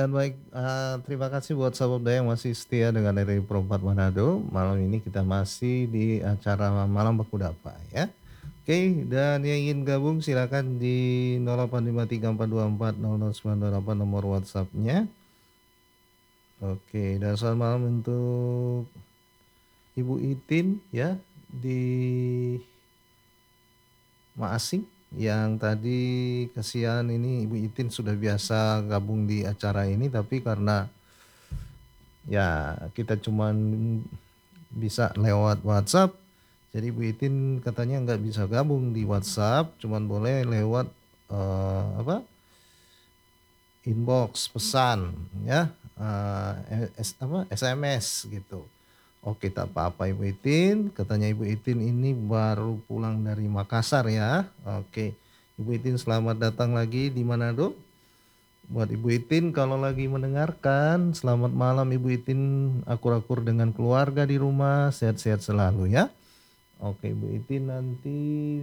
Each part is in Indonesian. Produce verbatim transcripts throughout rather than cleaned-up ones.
dan baik, eee, terima kasih buat sahabat budaya yang masih setia dengan R R I Pro empat Manado. Malam ini kita masih di acara Malam Baku Dapa ya. Oke, dan yang ingin gabung silakan di nol delapan lima tiga empat dua empat nol nol sembilan dua delapan nomor WhatsApp-nya. Oke, dan selamat malam untuk Ibu Itin ya di Maasing yang tadi kasihan ini Ibu Itin sudah biasa gabung di acara ini tapi karena ya kita cuman bisa lewat WhatsApp, jadi Ibu Itin katanya nggak bisa gabung di WhatsApp, cuman boleh lewat, eee, apa, inbox pesan ya, eee, es apa, S M S gitu. Oke, tak apa-apa Ibu Itin, katanya Ibu Itin ini baru pulang dari Makassar ya. Oke, Ibu Itin selamat datang lagi di Manado. Buat Ibu Itin kalau lagi mendengarkan, selamat malam Ibu Itin, akur-akur dengan keluarga di rumah, sehat-sehat selalu ya. Oke Ibu Itin, nanti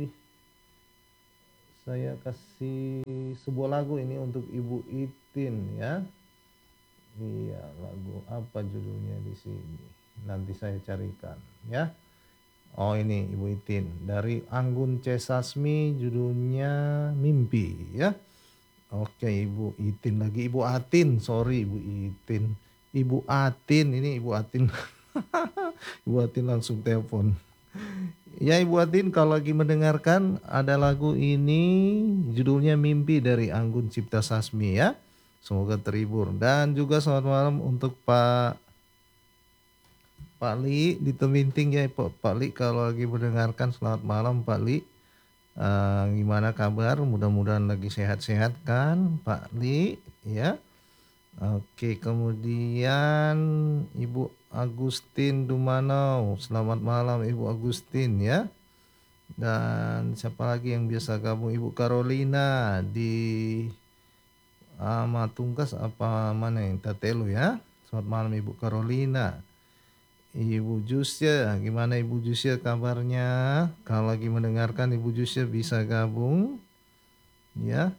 saya kasih sebuah lagu ini untuk Ibu Itin ya. Iya, lagu apa judulnya di sini? Nanti saya carikan ya. Oh ini Ibu Itin, dari Anggun C. Sasmi, judulnya Mimpi ya. Oke Ibu Itin lagi, Ibu Atin, sorry Ibu Itin. Ibu Atin, ini Ibu Atin. Ibu Atin langsung telepon. Ya Ibu Atin kalau lagi mendengarkan ada lagu ini judulnya Mimpi dari Anggun Cipta Sasmi ya. Semoga terhibur dan juga selamat malam untuk Pak Pak Li di Teminting ya Pak, Pak Li kalau lagi mendengarkan selamat malam Pak Li. Eee, gimana kabar? Mudah-mudahan lagi sehat-sehat kan Pak Li ya. Oke, kemudian Ibu Agustin Dumanau, selamat malam Ibu Agustin ya. Dan siapa lagi yang biasa gabung? Ibu Carolina di, eee, Matungkas apa mana yang Tatelu ya. Selamat malam Ibu Carolina. Ibu Jusya, gimana Ibu Jusya kabarnya? Kalau lagi mendengarkan Ibu Jusya bisa gabung ya.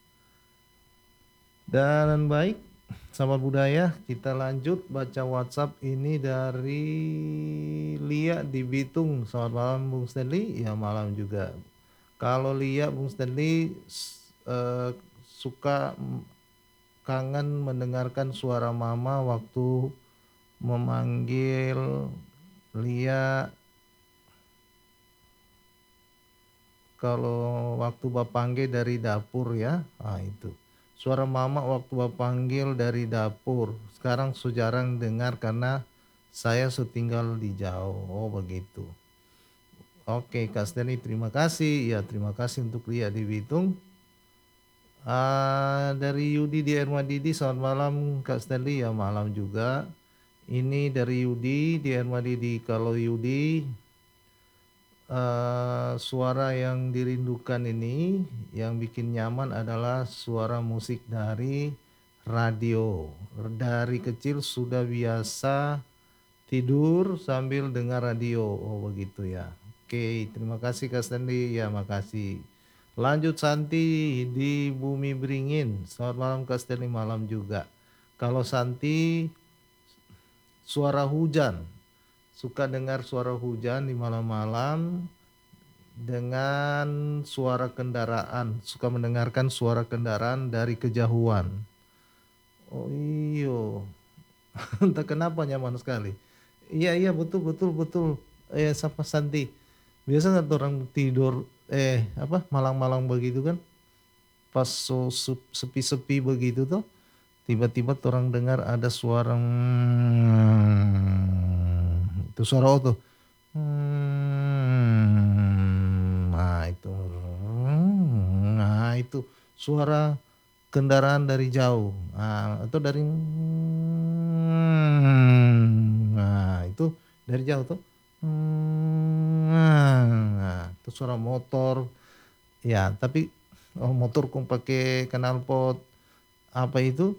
Dan baik, sahabat budaya, kita lanjut baca WhatsApp ini dari Lia di Bitung. Selamat malam Bung Stanley, ya malam juga. Kalau Lia Bung Stanley s- eh, suka mm, kangen mendengarkan suara mama waktu memanggil Lia kalau waktu Bapangge dari dapur ya. Ah itu. Suara mama waktu Bapanggil dari dapur. Sekarang so jarang dengar karena saya setinggal di jauh. Oh begitu. Oke Kak Steni terima kasih. Ya terima kasih untuk Lia di Bitung. Ah, dari Yudi di Ermadidi selamat malam Kak Stanley ya malam juga. Ini dari Yudi di Ermadidi. Kalau Yudi eh, suara yang dirindukan ini yang bikin nyaman adalah suara musik dari radio. Dari kecil sudah biasa tidur sambil dengar radio. Oh begitu ya. Oke, terima kasih Kak Stanley. Ya makasih. Lanjut Santi di Bumi Beringin. Selamat malam Kak Stanley, malam juga. Kalau Santi suara hujan, suka dengar suara hujan di malam-malam dengan suara kendaraan, suka mendengarkan suara kendaraan dari kejauhan. Oh iyo, entah kenapa nyaman sekali. Iya iya betul betul betul. Eh sama Santi. Biasa kan orang tidur eh apa malang-malang begitu kan, pas so, sup- sepi-sepi begitu tuh, tiba-tiba orang dengar ada suara mm, itu suara apa tuh? Hmm, nah itu, nah itu suara kendaraan dari jauh, nah, atau dari, nah itu dari jauh tuh, nah itu suara motor, ya tapi oh, motor kong pakai knalpot apa itu,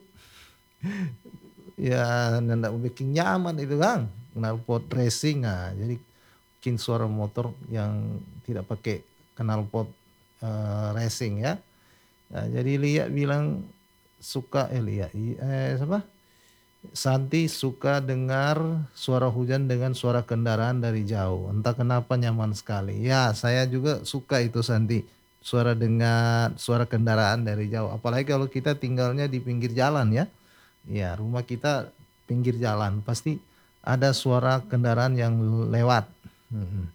ya nggak bikin nyaman itu kan, knalpot racing, nah jadi bikin suara motor yang tidak pakai knalpot eh, racing ya. Nah, jadi Lia bilang suka eh, iya, i- eh apa? Santi suka dengar suara hujan dengan suara kendaraan dari jauh. Entah kenapa nyaman sekali. Ya, saya juga suka itu Santi. Suara dengar suara kendaraan dari jauh. Apalagi kalau kita tinggalnya di pinggir jalan ya. Ya, rumah kita pinggir jalan. Pasti ada suara kendaraan yang lewat. Mhm.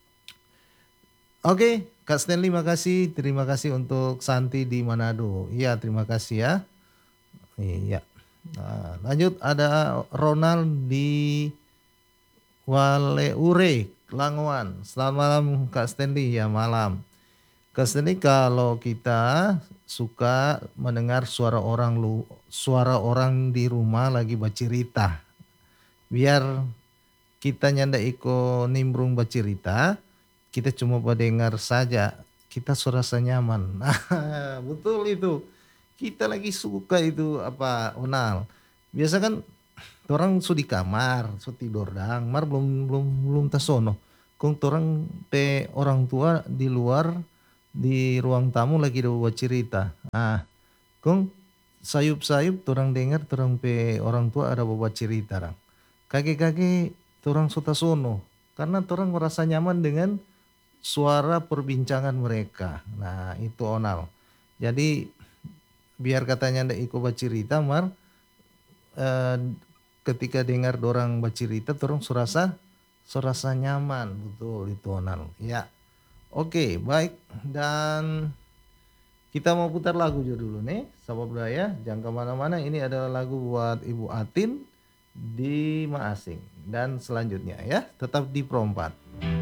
Oke, Kak Stanley makasih. Terima kasih untuk Santi di Manado. Iya, terima kasih ya. Iya. Nah, lanjut ada Ronald di Waleure, Langoan. Selamat malam Kak Stanley, ya malam. Kak Stanley, kalau kita suka mendengar suara orang lu suara orang di rumah lagi bercerita, biar kita nyanda iko nimbrung bercerita, kita cuma mendengar saja, kita serasa nyaman. Nah, betul itu. Kita lagi suka itu apa, Onal. Biasa kan orang su di kamar, su tidur dang, mar belum belum belum tasono. Kung torang pe orang tua di luar di ruang tamu lagi ada buat cerita. Ah, kung sayup-sayup torang dengar torang pe orang tua ada buat cerita dang. Kakek-kakek torang su tasono karena torang merasa nyaman dengan suara perbincangan mereka. Nah, itu Onal. Jadi biar katanya ndak iko bercerita mar eh, ketika dengar dorang bercerita dorang surasa surasa nyaman betul itu Onal ya. Oke baik, dan kita mau putar lagu juga dulu nih sahabat budaya, jangan kemana-mana, ini adalah lagu buat Ibu Atin di Maasing, dan selanjutnya ya tetap di Perompat.